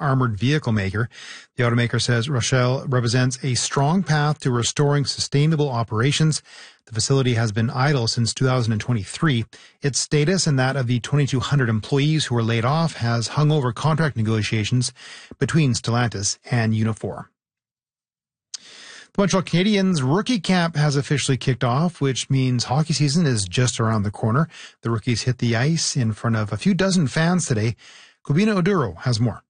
armored vehicle maker. The automaker says Rochelle represents a strong path to restoring sustainable operations. The facility has been idle since 2023. Its status and that of the 2,200 employees who were laid off has hung over contract negotiations between Stellantis and Unifor. The Montreal Canadiens rookie camp has officially kicked off, which means hockey season is just around the corner. The rookies hit the ice in front of a few dozen fans today. Kubina Oduro has more.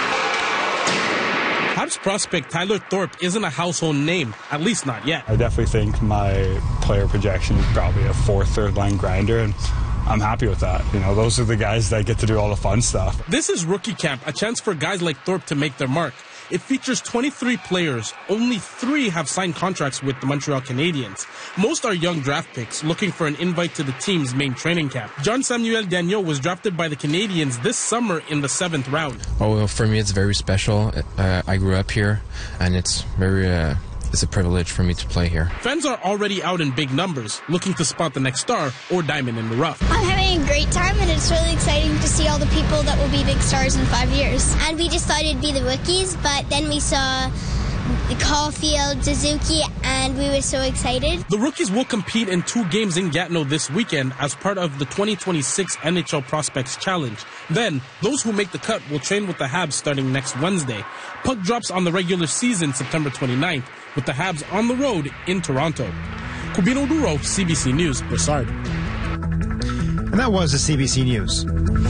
Habs prospect Tyler Thorpe isn't a household name, at least not yet. I definitely think my player projection is probably a fourth, third-line grinder, and I'm happy with that. You know, those are the guys that get to do all the fun stuff. This is rookie camp, a chance for guys like Thorpe to make their mark. It features 23 players. Only 3 have signed contracts with the Montreal Canadiens. Most are young draft picks looking for an invite to the team's main training camp. Jean-Samuel Dagneau was drafted by the Canadiens this summer in the 7th round. Oh, well, for me, it's very special. I grew up here, and it's a privilege for me to play here. Fans are already out in big numbers, looking to spot the next star or diamond in the rough. I'm having a great time, and it's really exciting to see all the people that will be big stars in 5 years. And we just thought it'd be the rookies, but then we saw Caulfield, Suzuki, and we were so excited. The rookies will compete in 2 games in Gatineau this weekend as part of the 2026 NHL Prospects Challenge. Then, those who make the cut will train with the Habs starting next Wednesday. Puck drops on the regular season September 29th, with the Habs on the road in Toronto. Kubino Duro, CBC News, Brossard. And that was the CBC News.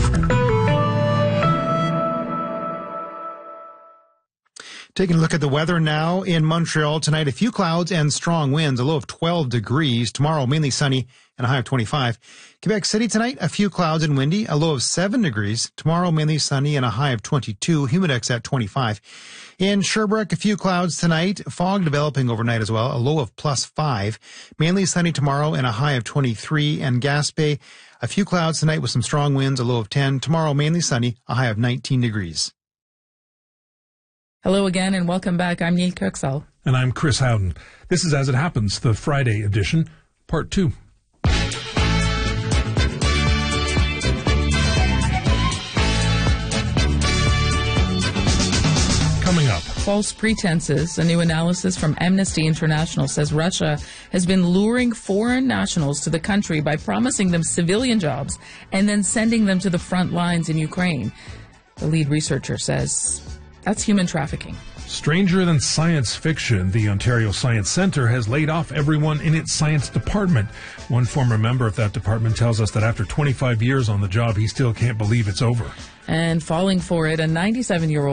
Taking a look at the weather now in Montreal tonight, a few clouds and strong winds, a low of 12 degrees. Tomorrow, mainly sunny and a high of 25. Quebec City tonight, a few clouds and windy, a low of 7 degrees. Tomorrow, mainly sunny and a high of 22. Humidex at 25. In Sherbrooke, a few clouds tonight, fog developing overnight as well, a low of +5. Mainly sunny tomorrow and a high of 23. And Gaspé, a few clouds tonight with some strong winds, a low of 10. Tomorrow, mainly sunny, a high of 19 degrees. Hello again and welcome back. I'm Neil Kirksall. And I'm Chris Howden. This is As It Happens, the Friday edition, Part 2. Coming up. False pretenses. A new analysis from Amnesty International says Russia has been luring foreign nationals to the country by promising them civilian jobs and then sending them to the front lines in Ukraine. The lead researcher says that's human trafficking. Stranger than science fiction, the Ontario Science Centre has laid off everyone in its science department. One former member of that department tells us that after 25 years on the job, he still can't believe it's over. And falling for it, a 97-year-old